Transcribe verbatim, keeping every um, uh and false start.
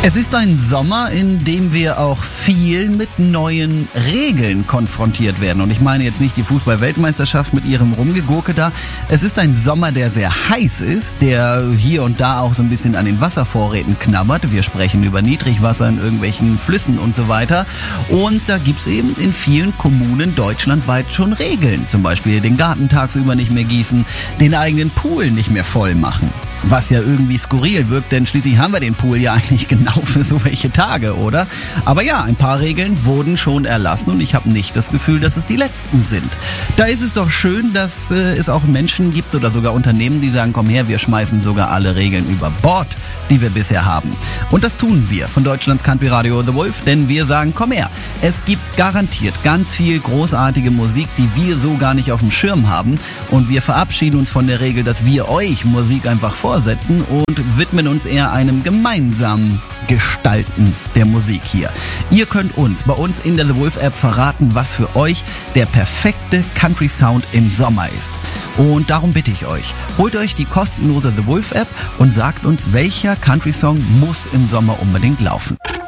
Es ist ein Sommer, in dem wir auch viel mit neuen Regeln konfrontiert werden. Und ich meine jetzt nicht die Fußball-Weltmeisterschaft mit ihrem Rumgegurke da. Es ist ein Sommer, der sehr heiß ist, der hier und da auch so ein bisschen an den Wasservorräten knabbert. Wir sprechen über Niedrigwasser in irgendwelchen Flüssen und so weiter. Und da gibt's eben in vielen Kommunen deutschlandweit schon Regeln. Zum Beispiel den Garten tagsüber nicht mehr gießen, den eigenen Pool nicht mehr voll machen. Was ja irgendwie skurril wirkt, denn schließlich haben wir den Pool ja eigentlich genau für so welche Tage, oder? Aber ja, ein paar Regeln wurden schon erlassen und ich habe nicht das Gefühl, dass es die letzten sind. Da ist es doch schön, dass äh, es auch Menschen gibt oder sogar Unternehmen, die sagen, komm her, wir schmeißen sogar alle Regeln über Bord, die wir bisher haben. Und das tun wir von Deutschlands Country Radio The Wolf, denn wir sagen, komm her, es gibt garantiert ganz viel großartige Musik, die wir so gar nicht auf dem Schirm haben und wir verabschieden uns von der Regel, dass wir euch Musik einfach vorsetzen und widmen uns eher einem gemeinsamen Gestalten der Musik hier. Ihr könnt uns bei uns in der The Wolf App verraten, was für euch der perfekte Country Sound im Sommer ist. Und darum bitte ich euch, holt euch die kostenlose The Wolf App und sagt uns, welcher Country Song muss im Sommer unbedingt laufen.